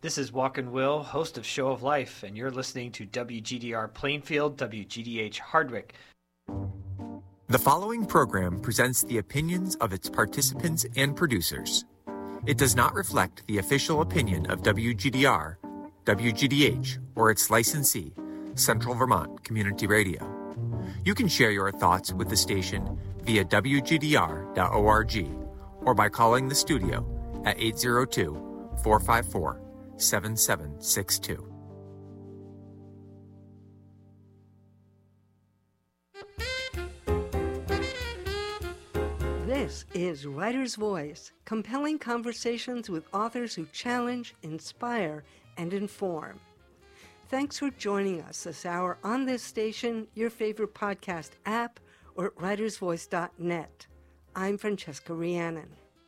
This is Walkin' Will, host of Show of Life, and you're listening to WGDR Plainfield, WGDH Hardwick. The following program presents the opinions of its participants and producers. It does not reflect the official opinion of WGDR, WGDH, or its licensee, Central Vermont Community Radio. You can share your thoughts with the station via WGDR.org or by calling the studio at 802-454-7762. This is Writer's Voice, compelling conversations with authors who challenge, inspire, and inform. Thanks for joining us this hour on this station, your favorite podcast app, or at writersvoice.net. I'm Francesca Rhiannon.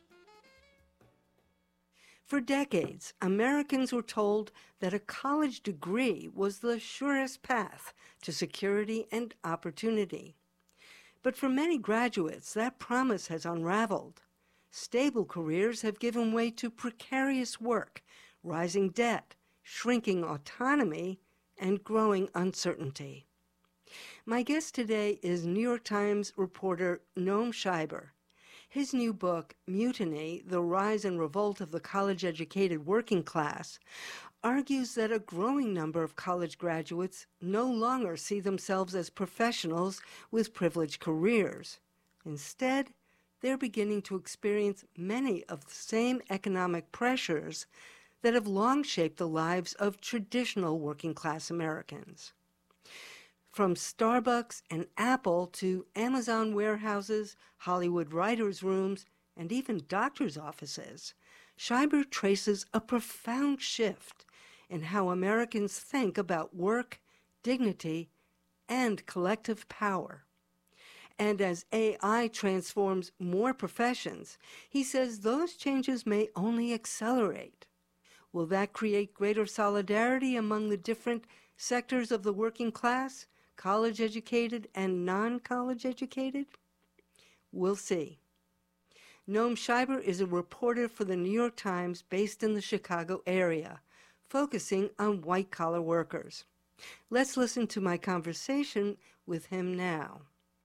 For decades, Americans were told that a college degree was the surest path to security and opportunity. But for many graduates, that promise has unraveled. Stable careers have given way to precarious work, rising debt, shrinking autonomy, and growing uncertainty. My guest today is New York Times reporter Noam Scheiber. His new book, Mutiny, The Rise and Revolt of the College-Educated Working Class, argues that a growing number of college graduates no longer see themselves as professionals with privileged careers. Instead, they're beginning to experience many of the same economic pressures that have long shaped the lives of traditional working-class Americans. From Starbucks and Apple to Amazon warehouses, Hollywood writers' rooms, and even doctors' offices, Scheiber traces a profound shift in how Americans think about work, dignity, and collective power. And as AI transforms more professions, he says those changes may only accelerate. Will that create greater solidarity among the different sectors of the working class, college-educated and non-college-educated? We'll see. Noam Scheiber is a reporter for the New York Times based in the Chicago area, focusing on white-collar workers. Let's listen to my conversation with him now.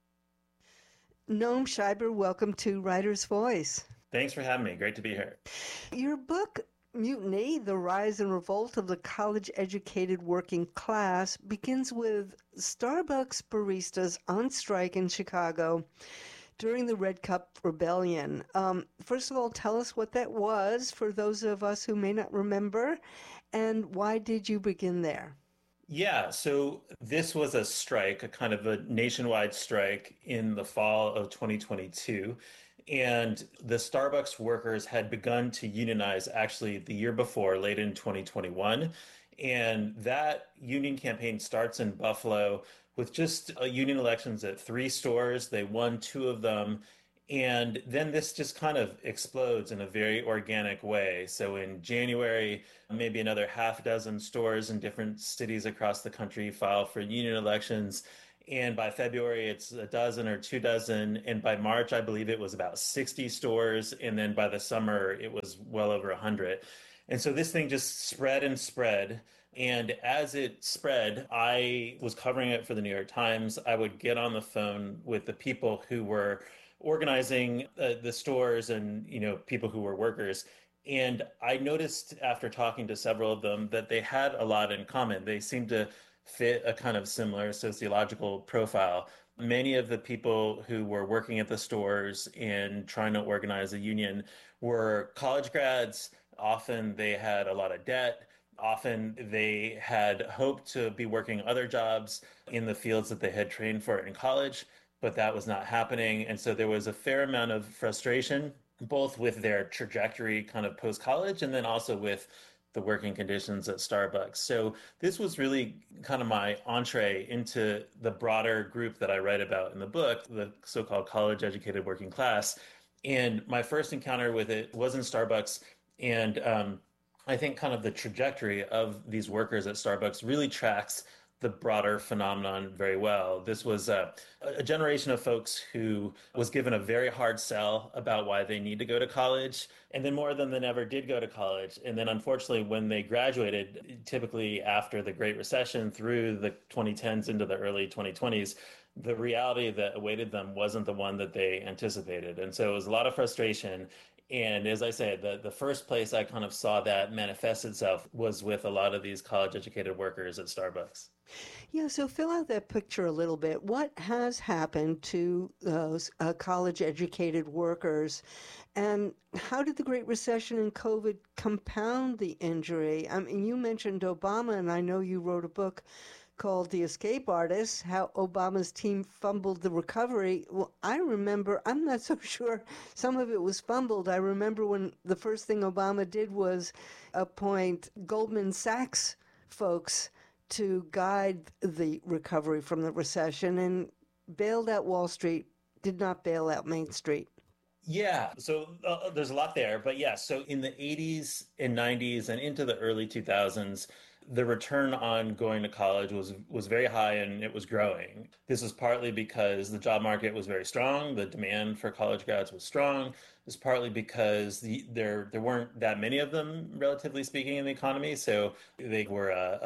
Noam Scheiber, welcome to Writer's Voice. Thanks for having me. Great to be here. Your book, Mutiny, The Rise and Revolt of the College-Educated Working Class, begins with Starbucks baristas on strike in Chicago during the Red Cup Rebellion. First of all, tell us what that was for those of us who may not remember, and why did you begin there? Yeah, so this was a strike, a kind of a nationwide strike in the fall of 2022. And the Starbucks workers had begun to unionize actually the year before, late in 2021. And that union campaign starts in Buffalo with just union elections at 3 stores. They won 2 of them. And then this just kind of explodes in a very organic way. So in January, maybe another half dozen stores in different cities across the country file for union elections. And by February, it's a dozen or 2 dozen. And by March, I believe it was about 60 stores. And then by the summer, it was well over 100. And so this thing just spread and spread. And as it spread, I was covering it for the New York Times. I would get on the phone with the people who were organizing the stores and, people who were workers. And I noticed after talking to several of them that they had a lot in common. They seemed to fit a kind of similar sociological profile. Many of the people who were working at the stores and trying to organize a union were college grads. Often they had a lot of debt. Often they had hoped to be working other jobs in the fields that they had trained for in college, but that was not happening. And so there was a fair amount of frustration, both with their trajectory kind of post-college and then also with the working conditions at Starbucks. So this was really kind of my entree into the broader group that I write about in the book, the so-called college-educated working class. And my first encounter with it was in Starbucks. And I think kind of the trajectory of these workers at Starbucks really tracks the broader phenomenon very well. This was a generation of folks who was given a very hard sell about why they need to go to college, and then more of them than ever did go to college. And then unfortunately, when they graduated, typically after the Great Recession through the 2010s into the early 2020s, the reality that awaited them wasn't the one that they anticipated. And so it was a lot of frustration. And as I say, the first place I kind of saw that manifest itself was with a lot of these college educated workers at Starbucks. Yeah, so fill out that picture a little bit. What has happened to those college educated workers? And how did the Great Recession and COVID compound the injury? I mean, you mentioned Obama, and I know you wrote a book called The Escape Artist, how Obama's team fumbled the recovery. Well, I remember, I'm not so sure some of it was fumbled. I remember when the first thing Obama did was appoint Goldman Sachs folks to guide the recovery from the recession and bailed out Wall Street, did not bail out Main Street. Yeah, so there's a lot there. But yeah, so in the 80s and 90s and into the early 2000s, the return on going to college was very high and it was growing. This was partly because the job market was very strong, the demand for college grads was strong. It was partly because there weren't that many of them, relatively speaking, in the economy, so they were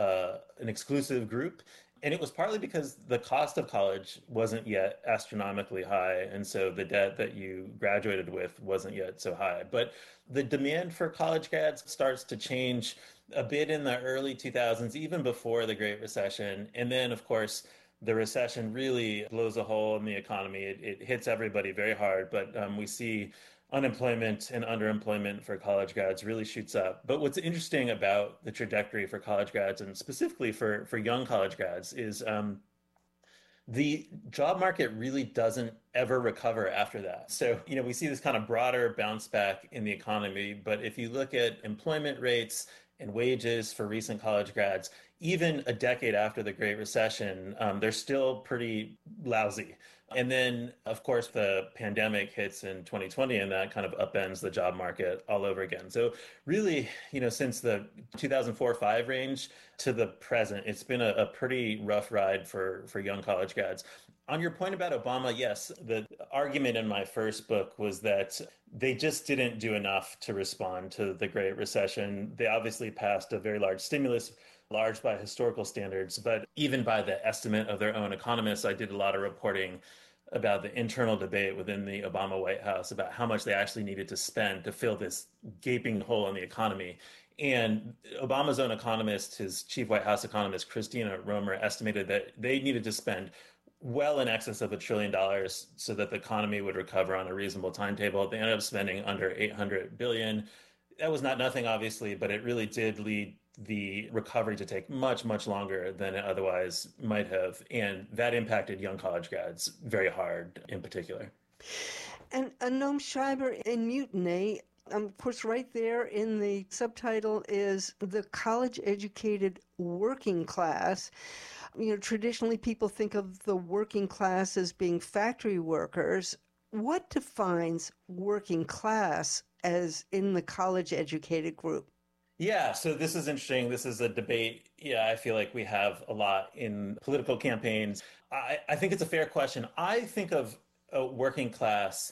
an exclusive group. And it was partly because the cost of college wasn't yet astronomically high, and so the debt that you graduated with wasn't yet so high. But the demand for college grads starts to change a bit in the early 2000s, even before the Great Recession. And then, of course, the recession really blows a hole in the economy. It hits everybody very hard, but we see unemployment and underemployment for college grads really shoots up. But what's interesting about the trajectory for college grads, and specifically for young college grads, is the job market really doesn't ever recover after that. So, we see this kind of broader bounce back in the economy, but if you look at employment rates and wages for recent college grads, even a decade after the Great Recession, they're still pretty lousy. And then, of course, the pandemic hits in 2020, and that kind of upends the job market all over again. So really, since the 2004-5 range to the present, it's been a pretty rough ride for young college grads. On your point about Obama, yes, the argument in my first book was that they just didn't do enough to respond to the Great Recession. They obviously passed a very large stimulus, large by historical standards, but even by the estimate of their own economists. I did a lot of reporting about the internal debate within the Obama White House about how much they actually needed to spend to fill this gaping hole in the economy. And Obama's own economist, his chief White House economist, Christina Romer, estimated that they needed to spend well in excess of $1 trillion so that the economy would recover on a reasonable timetable. They ended up spending under $800 billion. That was not nothing, obviously, but it really did lead the recovery to take much, much longer than it otherwise might have. And that impacted young college grads very hard in particular. And Noam Schreiber in Mutiny, of course, right there in the subtitle is the college-educated working class. Traditionally people think of the working class as being factory workers. What defines working class as in the college-educated group? Yeah, so this is interesting. This is a debate, I feel like we have a lot in political campaigns. I think it's a fair question. I think of a working class,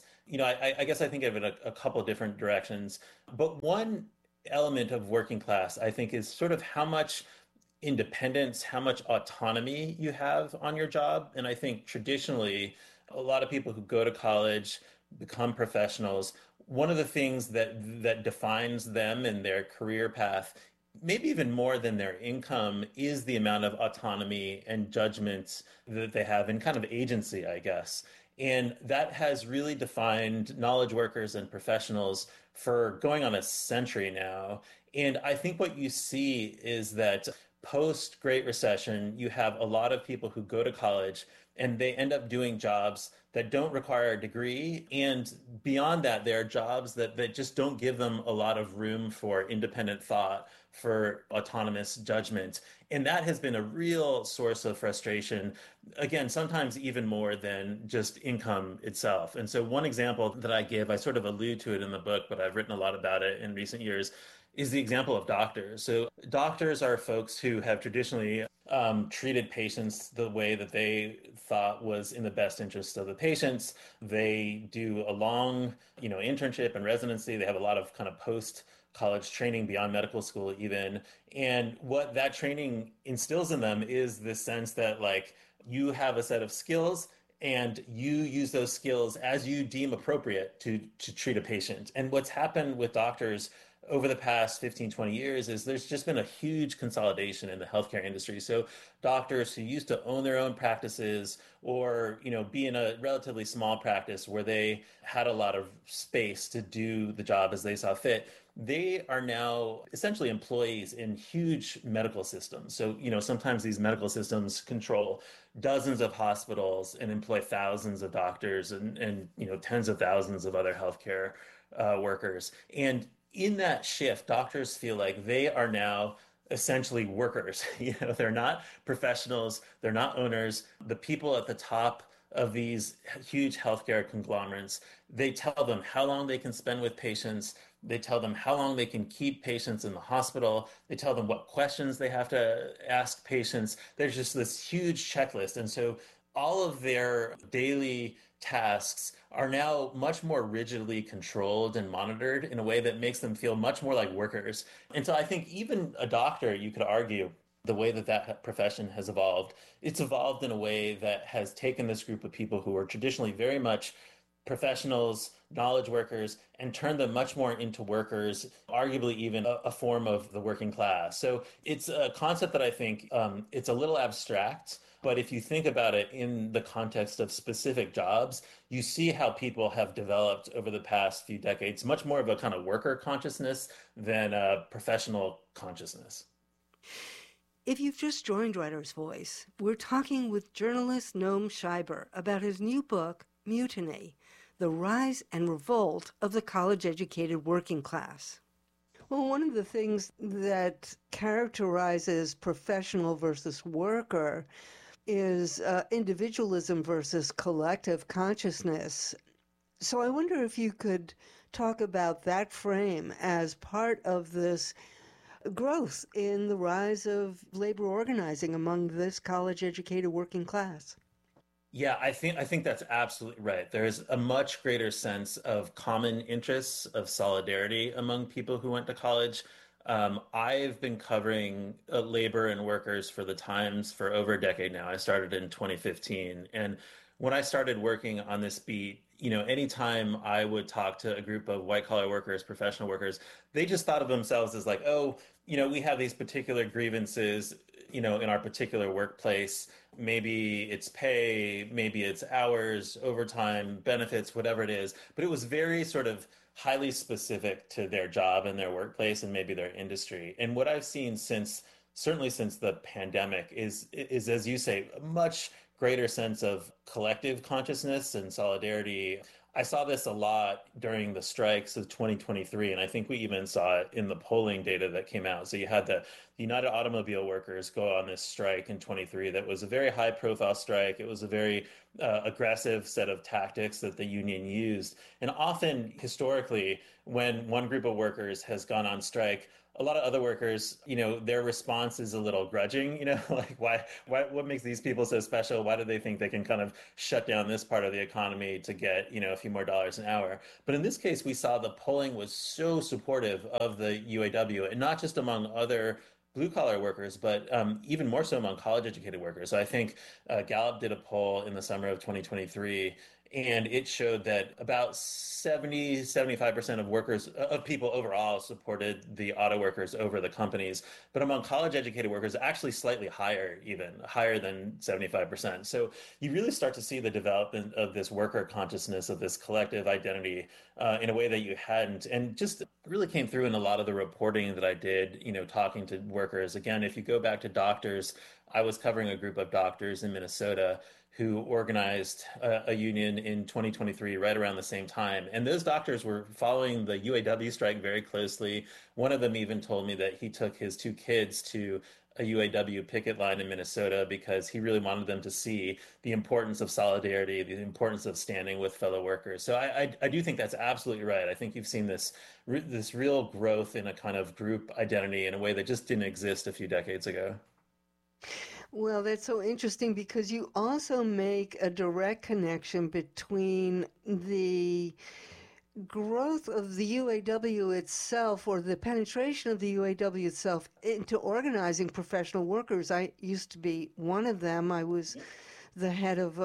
I guess I think of it a couple of different directions. But one element of working class, I think, is sort of how much independence, how much autonomy you have on your job. And I think traditionally, a lot of people who go to college become professionals. One of the things that defines them and their career path, maybe even more than their income, is the amount of autonomy and judgment that they have and kind of agency, I guess. And that has really defined knowledge workers and professionals for going on a century now. And I think what you see is that post-Great Recession, you have a lot of people who go to college and they end up doing jobs that don't require a degree. And beyond that, there are jobs that just don't give them a lot of room for independent thought, for autonomous judgment. And that has been a real source of frustration, again, sometimes even more than just income itself. And so one example that I give, I sort of allude to it in the book, but I've written a lot about it in recent years, is the example of doctors. So doctors are folks who have traditionally treated patients the way that they thought was in the best interest of the patients. They do a long, internship and residency. They have a lot of kind of post college training beyond medical school even. And what that training instills in them is this sense that like you have a set of skills and you use those skills as you deem appropriate to treat a patient. And what's happened with doctors over the past 15, 20 years is there's just been a huge consolidation in the healthcare industry. So doctors who used to own their own practices or, be in a relatively small practice where they had a lot of space to do the job as they saw fit, they are now essentially employees in huge medical systems. So, sometimes these medical systems control dozens of hospitals and employ thousands of doctors and tens of thousands of other healthcare workers. And in that shift, doctors feel like they are now essentially workers. They're not professionals, they're not owners. The people at the top of these huge healthcare conglomerates, they tell them how long they can spend with patients. They tell them how long they can keep patients in the hospital. They tell them what questions they have to ask patients. There's just this huge checklist. And so all of their daily tasks are now much more rigidly controlled and monitored in a way that makes them feel much more like workers. And so I think even a doctor, you could argue, the way that profession has evolved, it's evolved in a way that has taken this group of people who are traditionally very much professionals, knowledge workers, and turned them much more into workers, arguably even a form of the working class. So it's a concept that I think it's a little abstract, but if you think about it in the context of specific jobs, you see how people have developed over the past few decades, much more of a kind of worker consciousness than a professional consciousness. If you've just joined Writer's Voice, we're talking with journalist Noam Scheiber about his new book, Mutiny: The Rise and Revolt of the College-Educated Working Class. Well, one of the things that characterizes professional versus worker is individualism versus collective consciousness. So I wonder if you could talk about that frame as part of this growth in the rise of labor organizing among this college-educated working class. Yeah, I think that's absolutely right. There's a much greater sense of common interests, of solidarity among people who went to college. I've been covering labor and workers for the Times for over a decade now. I started in 2015. And when I started working on this beat, anytime I would talk to a group of white collar workers, professional workers, they just thought of themselves as like, oh, we have these particular grievances, in our particular workplace. Maybe it's pay, maybe it's hours, overtime, benefits, whatever it is. But it was very sort of highly specific to their job and their workplace and maybe their industry. And what I've seen certainly since the pandemic is, as you say, a much greater sense of collective consciousness and solidarity. I saw this a lot during the strikes of 2023, and I think we even saw it in the polling data that came out. So you had the United Automobile Workers go on this strike in 23. That was a very high-profile strike. It was a very aggressive set of tactics that the union used. And often, historically, when one group of workers has gone on strike, a lot of other workers, their response is a little grudging, like what makes these people so special? Why do they think they can kind of shut down this part of the economy to get, a few more dollars an hour? But in this case, we saw the polling was so supportive of the UAW, and not just among other blue collar workers, but even more so among college educated workers. So I think Gallup did a poll in the summer of 2023, and it showed that about 75% of workers, of people overall, supported the auto workers over the companies. But among college educated workers, actually slightly higher, even higher than 75%. So you really start to see the development of this worker consciousness, of this collective identity in a way that you hadn't. And just really came through in a lot of the reporting that I did, talking to workers. Again, if you go back to doctors, I was covering a group of doctors in Minnesota who organized a union in 2023, right around the same time. And those doctors were following the UAW strike very closely. One of them even told me that he took his two kids to a UAW picket line in Minnesota because he really wanted them to see the importance of solidarity, the importance of standing with fellow workers. So I do think that's absolutely right. I think you've seen this real growth in a kind of group identity in a way that just didn't exist a few decades ago. Well, that's so interesting because you also make a direct connection between the growth of the UAW itself, or the penetration of the UAW itself, into organizing professional workers. I used to be one of them. I was the head of,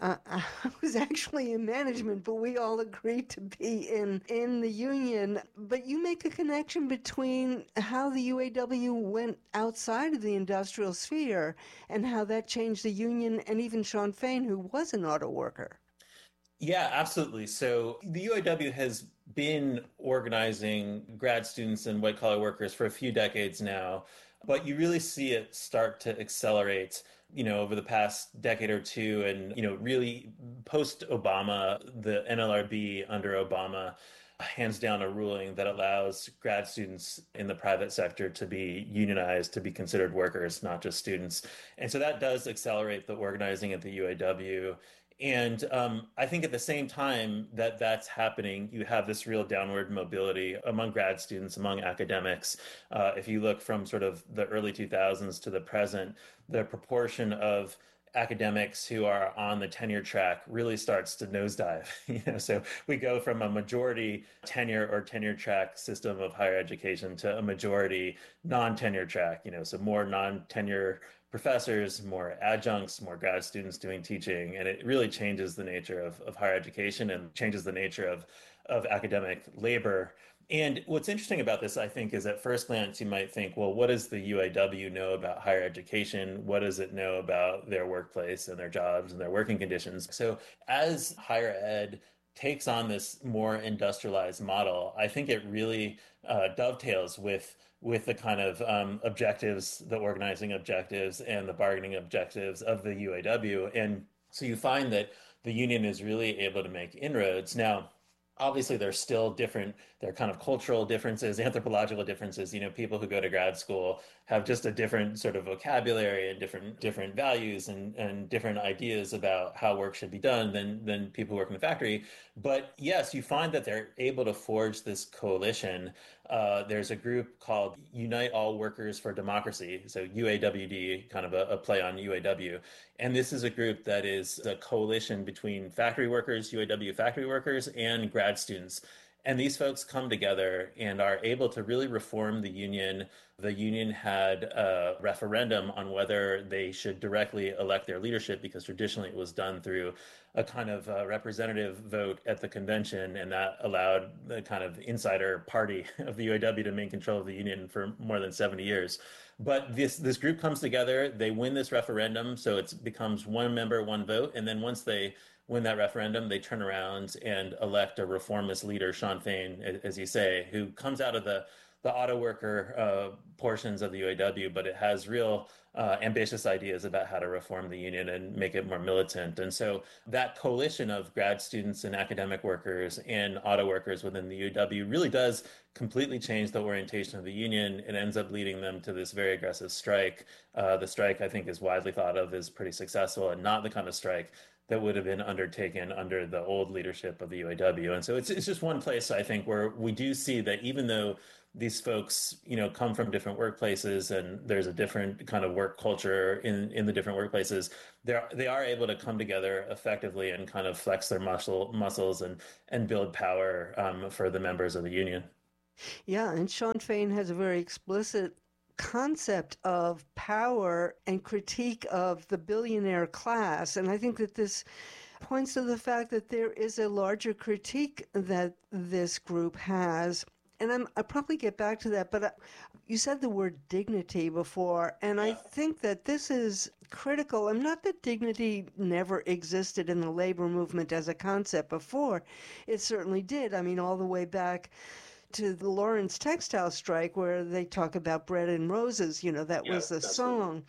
I was actually in management, but we all agreed to be in the union. But you make a connection between how the UAW went outside of the industrial sphere and how that changed the union, and even Shawn Fain, who was an auto worker. Yeah, absolutely. So the UAW has been organizing grad students and white collar workers for a few decades now, but you really see it start to accelerate, over the past decade or two. And, really post Obama, the NLRB under Obama hands down a ruling that allows grad students in the private sector to be unionized, to be considered workers, not just students. And so that does accelerate the organizing at the UAW. And I think at the same time that that's happening, you have this real downward mobility among grad students, among academics. If you look from sort of the early 2000s to the present, the proportion of academics who are on the tenure track really starts to nosedive. So we go from a majority tenure or tenure track system of higher education to a majority non-tenure track. So more non-tenure professors, more adjuncts, more grad students doing teaching, and it really changes the nature of higher education and changes the nature of academic labor. And what's interesting about this, I think, is at first glance, you might think, well, what does the UAW know about higher education? What does it know about their workplace and their jobs and their working conditions? So as higher ed takes on this more industrialized model, I think it really dovetails with the kind of objectives, the organizing objectives and the bargaining objectives of the UAW. And so you find that the union is really able to make inroads. Now, obviously, there's still there are kind of cultural differences, anthropological differences. People who go to grad school have just a different sort of vocabulary and different values and different ideas about how work should be done than people who work in the factory. But yes, you find that they're able to forge this coalition. There's a group called Unite All Workers for Democracy, so UAWD, kind of a play on UAW. And this is a group that is a coalition between factory workers, UAW factory workers, and grad students. And these folks come together and are able to really reform the union. The union had a referendum on whether they should directly elect their leadership, because traditionally it was done through a kind of representative vote at the convention, and that allowed the kind of insider party of the UAW to maintain control of the union for more than 70 years. But this group comes together, they win this referendum, so it becomes one member, one vote, and then once they win that referendum, they turn around and elect a reformist leader, Shawn Fain, as you say, who comes out of the auto worker portions of the UAW, but it has real ambitious ideas about how to reform the union and make it more militant. And so that coalition of grad students and academic workers and auto workers within the UAW really does completely change the orientation of the union. It ends up leading them to this very aggressive strike. The strike, I think, is widely thought of as pretty successful and not the kind of strike that would have been undertaken under the old leadership of the UAW. And so it's just one place, I think, where we do see that even though these folks, come from different workplaces and there's a different kind of work culture in the different workplaces, they are able to come together effectively and kind of flex their muscles and build power for the members of the union. Yeah, and Shawn Fain has a very explicit concept of power and critique of the billionaire class. And I think that this points to the fact that there is a larger critique that this group has. And I'll probably get back to that, but you said the word dignity before, and I think that this is critical. And not that dignity never existed in the labor movement as a concept before. It certainly did. I mean, all the way back to the Lawrence textile strike, where they talk about bread and roses, that was the song.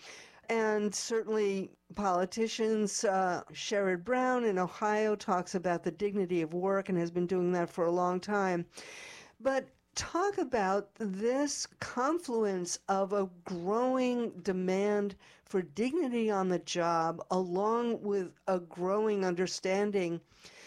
And certainly politicians, Sherrod Brown in Ohio talks about the dignity of work and has been doing that for a long time. But talk about this confluence of a growing demand for dignity on the job, along with a growing understanding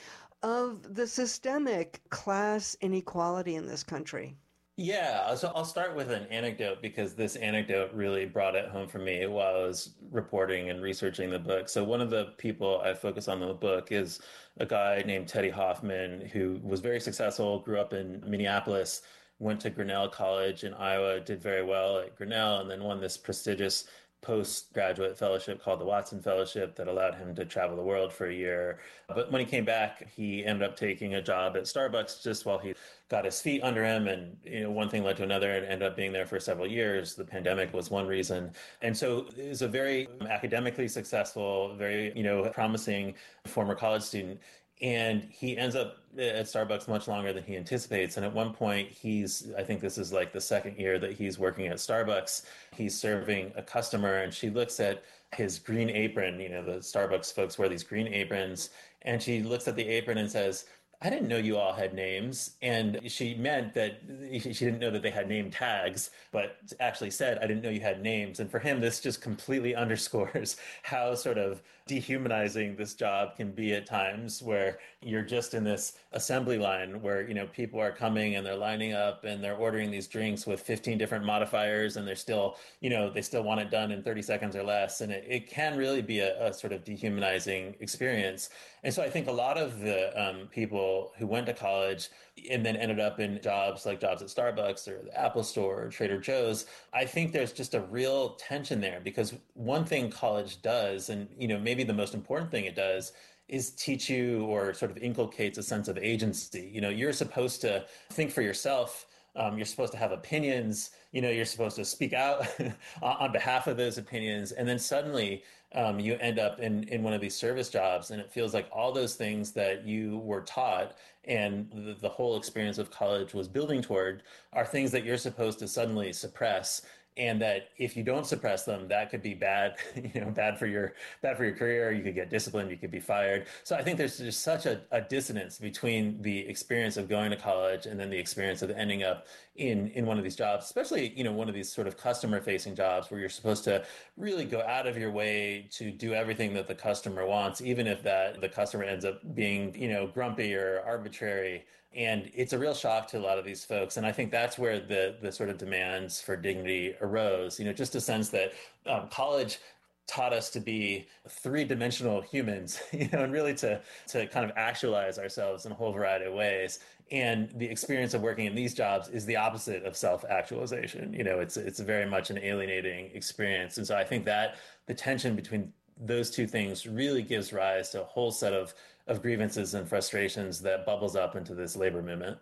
of the systemic class inequality in this country. Yeah, so I'll start with an anecdote because this anecdote really brought it home for me while I was reporting and researching the book. So one of the people I focus on in the book is a guy named Teddy Hoffman who was very successful, grew up in Minneapolis, went to Grinnell College in Iowa, did very well at Grinnell, and then won this prestigious postgraduate fellowship called the Watson Fellowship that allowed him to travel the world for a year. But when he came back, he ended up taking a job at Starbucks just while he got his feet under him. And, one thing led to another and ended up being there for several years. The pandemic was one reason. And so he was a very academically successful, very, promising former college student. And he ends up at Starbucks much longer than he anticipates. And at one point, I think this is like the second year that he's working at Starbucks. He's serving a customer and she looks at his green apron. The Starbucks folks wear these green aprons. And she looks at the apron and says, "I didn't know you all had names." And she meant that she didn't know that they had name tags, but actually said, "I didn't know you had names." And for him, this just completely underscores how sort of dehumanizing this job can be at times, where you're just in this assembly line where, people are coming and they're lining up and they're ordering these drinks with 15 different modifiers and they're still, they still want it done in 30 seconds or less. And it can really be a sort of dehumanizing experience. And so I think a lot of the people who went to college and then ended up in jobs at Starbucks or the Apple Store or Trader Joe's, I think there's just a real tension there because one thing college does, and maybe the most important thing it does, is teach you or sort of inculcates a sense of agency. You're supposed to think for yourself. You're supposed to have opinions. You're supposed to speak out on behalf of those opinions. And then suddenly you end up in one of these service jobs, and it feels like all those things that you were taught and the whole experience of college was building toward are things that you're supposed to suddenly suppress. And that if you don't suppress them, that could be bad, bad for your career. You could get disciplined, you could be fired. So I think there's just such a dissonance between the experience of going to college and then the experience of ending up in one of these jobs, especially, one of these sort of customer facing jobs where you're supposed to really go out of your way to do everything that the customer wants, even if the customer ends up being, grumpy or arbitrary. And it's a real shock to a lot of these folks. And I think that's where the sort of demands for dignity arose, just a sense that college taught us to be three-dimensional humans, and really to kind of actualize ourselves in a whole variety of ways. And the experience of working in these jobs is the opposite of self-actualization. It's very much an alienating experience. And so I think that the tension between those two things really gives rise to a whole set of grievances and frustrations that bubbles up into this labor movement.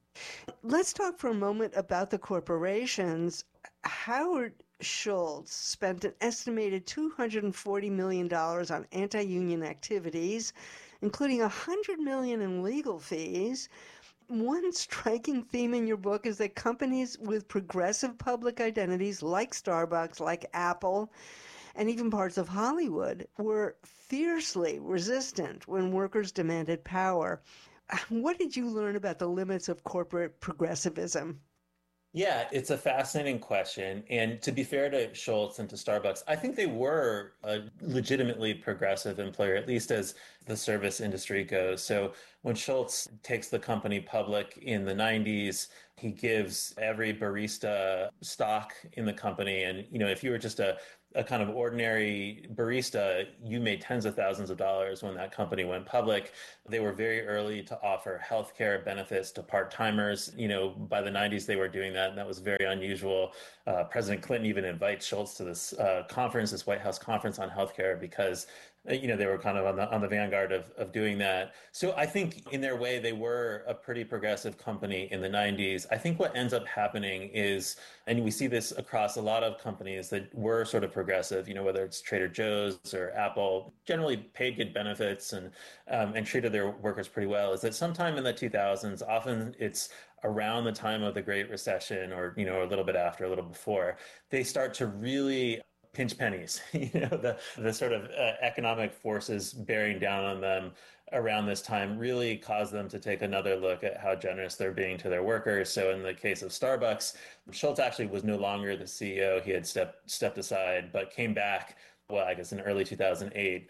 Let's talk for a moment about the corporations. Howard Schultz spent an estimated $240 million on anti-union activities, including $100 million in legal fees. One striking theme in your book is that companies with progressive public identities like Starbucks, like Apple, and even parts of Hollywood were fiercely resistant when workers demanded power. What did you learn about the limits of corporate progressivism? Yeah, it's a fascinating question. And to be fair to Schultz and to Starbucks, I think they were a legitimately progressive employer, at least as the service industry goes. So when Schultz takes the company public in the 90s, he gives every barista stock in the company. And, if you were just a kind of ordinary barista, you made tens of thousands of dollars when that company went public. They were very early to offer healthcare benefits to part-timers. By the 90s, they were doing that, and that was very unusual. President Clinton even invites Schultz to this conference, this White House conference on healthcare, because they were kind of on the vanguard of doing that. So I think in their way, they were a pretty progressive company in the 90s. I think what ends up happening is, and we see this across a lot of companies that were sort of progressive, whether it's Trader Joe's or Apple, generally paid good benefits and treated their workers pretty well, is that sometime in the 2000s, often it's around the time of the Great Recession or, a little bit after, a little before, they start to really pinch pennies. The sort of economic forces bearing down on them around this time really caused them to take another look at how generous they're being to their workers. So in the case of Starbucks, Schultz actually was no longer the CEO. He had stepped aside, but came back, well, I guess in early 2008,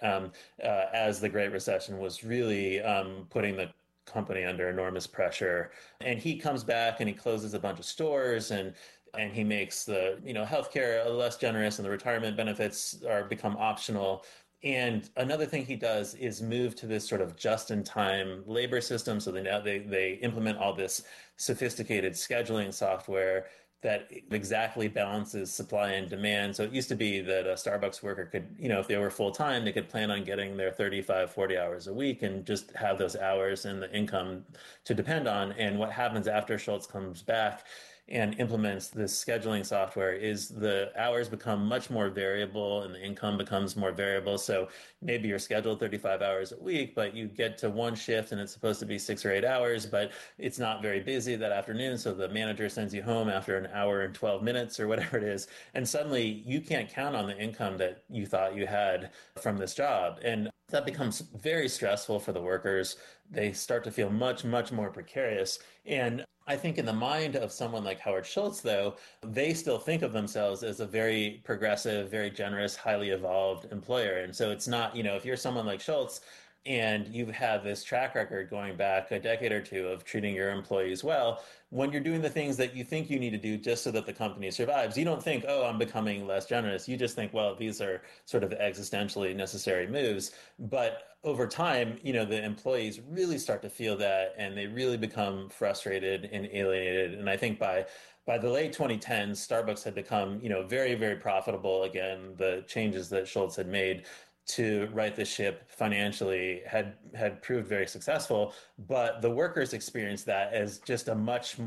as the Great Recession was really putting the company under enormous pressure. And he comes back and he closes a bunch of stores, and he makes the healthcare less generous, and the retirement benefits are become optional. And another thing he does is move to this sort of just-in-time labor system. So they implement all this sophisticated scheduling software that exactly balances supply and demand. So it used to be that a Starbucks worker could, if they were full-time, they could plan on getting their 35, 40 hours a week and just have those hours and the income to depend on. And what happens after Schultz comes back and implements this scheduling software is the hours become much more variable and the income becomes more variable. So maybe you're scheduled 35 hours a week, but you get to one shift and it's supposed to be 6 or 8 hours, but it's not very busy that afternoon. So the manager sends you home after an hour and 12 minutes or whatever it is. And suddenly you can't count on the income that you thought you had from this job. And that becomes very stressful for the workers. They start to feel much, much more precarious. And I think in the mind of someone like Howard Schultz, though, they still think of themselves as a very progressive, very generous, highly evolved employer. And so it's not, if you're someone like Schultz and you've had this track record going back a decade or two of treating your employees well, when you're doing the things that you think you need to do just so that the company survives, you don't think, oh, I'm becoming less generous. You just think, well, these are sort of existentially necessary moves. But over time, the employees really start to feel that, and they really become frustrated and alienated. And I think by the late 2010s, Starbucks had become, very, very profitable again. The changes that Schultz had made to right the ship financially had proved very successful, but the workers experienced that as just a much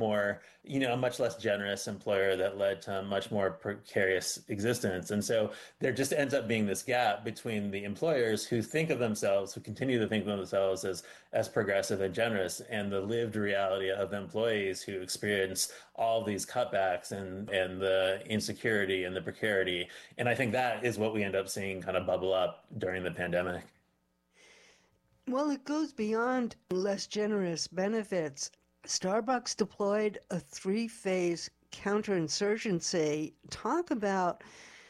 less generous employer that led to a much more precarious existence. And so there just ends up being this gap between the employers who continue to think of themselves as progressive and generous, and the lived reality of the employees who experience all these cutbacks and the insecurity and the precarity. And I think that is what we end up seeing kind of bubble up during the pandemic. Well, it goes beyond less generous benefits. Starbucks deployed a 3-phase counterinsurgency. Talk about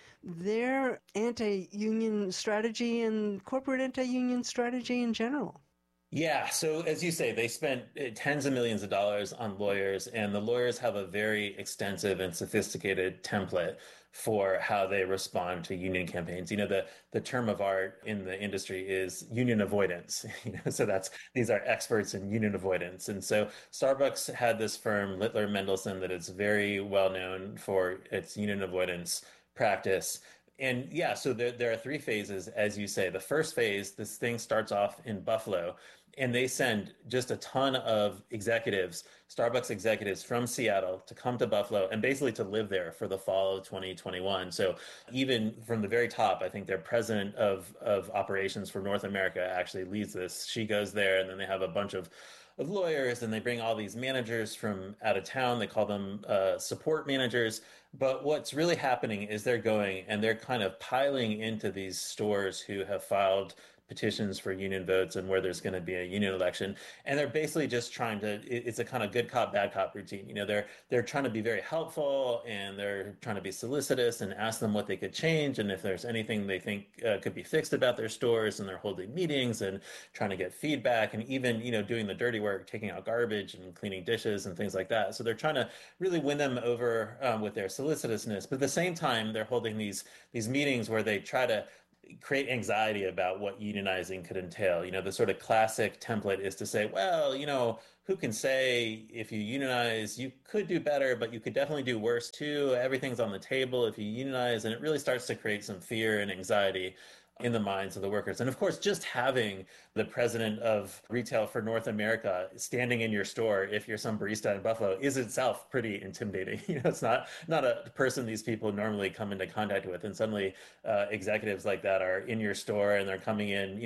their anti-union strategy and corporate anti-union strategy in general. Yeah, so as you say, they spent tens of millions of dollars on lawyers, and the lawyers have a very extensive and sophisticated template for how they respond to union campaigns. The term of art in the industry is union avoidance. So these are experts in union avoidance. And so Starbucks had this firm, Littler Mendelson, that is very well known for its union avoidance practice. And yeah, so there are 3 phases, as you say. The first phase, this thing starts off in Buffalo, and they send just a ton of Starbucks executives from Seattle to come to Buffalo and basically to live there for the fall of 2021. So even from the very top, I think their president of operations for North America actually leads this. She goes there, and then they have a bunch of lawyers, and they bring all these managers from out of town. They call them support managers. But what's really happening is they're going and they're kind of piling into these stores who have filed petitions for union votes and where there's going to be a union election. And they're basically just it's a kind of good cop, bad cop routine. They're trying to be very helpful, and they're trying to be solicitous and ask them what they could change. And if there's anything they think could be fixed about their stores, and they're holding meetings and trying to get feedback, and even, doing the dirty work, taking out garbage and cleaning dishes and things like that. So they're trying to really win them over with their solicitousness. But at the same time, they're holding these meetings where they try to create anxiety about what unionizing could entail. The sort of classic template is to say, well, who can say if you unionize, you could do better, but you could definitely do worse too. Everything's on the table if you unionize. And it really starts to create some fear and anxiety in the minds of the workers. And of course, just having the president of retail for North America standing in your store, if you're some barista in Buffalo, is itself pretty intimidating. It's not a person these people normally come into contact with. And suddenly executives like that are in your store, and they're coming in,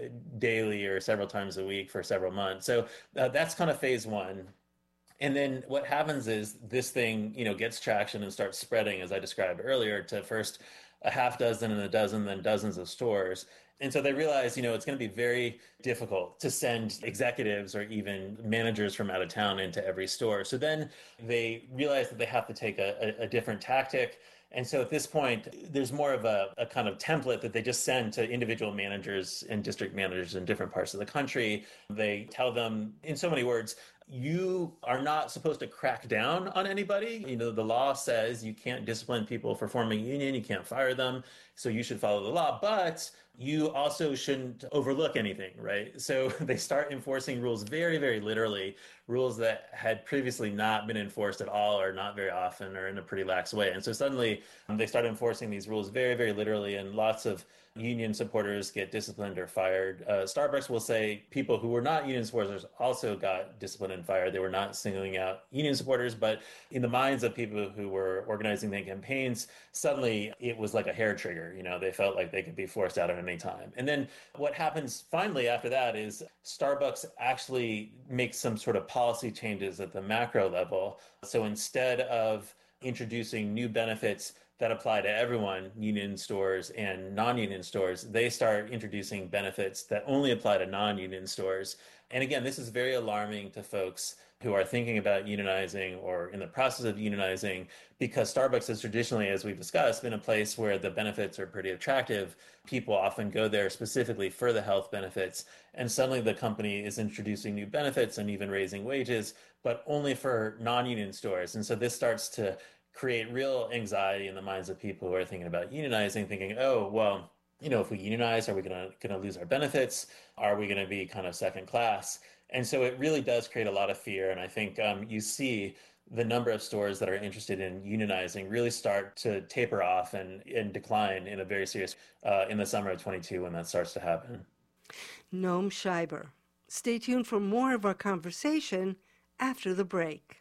daily or several times a week for several months. So that's kind of phase 1. And then what happens is this thing, gets traction and starts spreading, as I described earlier, to first a half dozen and a dozen, then dozens of stores. And so they realized, it's going to be very difficult to send executives or even managers from out of town into every store. So then they realized that they have to take a different tactic. And so at this point, there's more of a kind of template that they just send to individual managers and district managers in different parts of the country. They tell them in so many words, you are not supposed to crack down on anybody. The law says you can't discipline people for forming a union, you can't fire them, so you should follow the law. But you also shouldn't overlook anything, right? So they start enforcing rules very, very literally, rules that had previously not been enforced at all or not very often or in a pretty lax way. And so suddenly they start enforcing these rules very, very literally, and lots of union supporters get disciplined or fired. Starbucks will say people who were not union supporters also got disciplined and fired. They were not singling out union supporters, but in the minds of people who were organizing the campaigns, suddenly it was like a hair trigger. They felt like they could be forced out at any time. And then what happens finally after that is Starbucks actually makes some sort of policy changes at the macro level. So instead of introducing new benefits that apply to everyone, union stores and non-union stores, they start introducing benefits that only apply to non-union stores. And again, this is very alarming to folks who are thinking about unionizing or in the process of unionizing, because Starbucks has traditionally, as we've discussed, been a place where the benefits are pretty attractive. People often go there specifically for the health benefits. And suddenly the company is introducing new benefits and even raising wages, but only for non-union stores. And so this starts to create real anxiety in the minds of people who are thinking about unionizing, thinking, oh, well, if we unionize, are we going to lose our benefits? Are we going to be kind of second class? And so it really does create a lot of fear. And I think you see the number of stores that are interested in unionizing really start to taper off and decline in a very serious in the summer of 22 when that starts to happen. Noam Scheiber. Stay tuned for more of our conversation after the break.